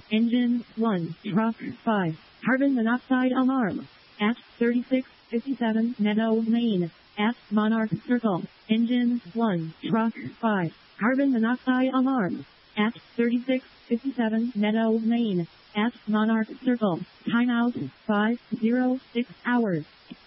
Engine 1, Truck 5, carbon monoxide alarm. At 3657 Meadow Lane. At Monarch Circle. Engine 1, Truck 5, carbon monoxide alarm. At 3657 Meadow Lane. At Monarch Circle. Timeout 506 hours.